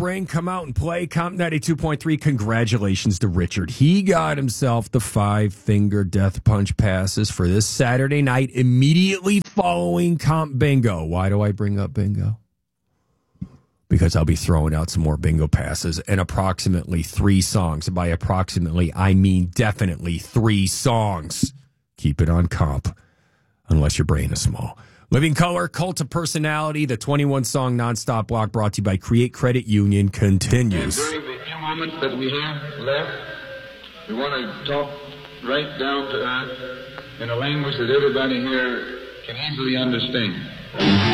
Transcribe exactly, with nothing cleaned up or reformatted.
brain come out and play Comp ninety-two point three. Congratulations to Richard. He got himself the five-finger death punch passes for this Saturday night immediately following Comp Bingo. Why do I bring up Bingo? Because I'll be throwing out some more bingo passes and approximately three songs. By approximately, I mean definitely three songs. Keep it on Comp, unless your brain is small. Living Color, Cult of Personality, the twenty-one song nonstop block brought to you by Create Credit Union continues. And during the few moments that we have left, we want to talk right down to earth in a language that everybody here can easily understand.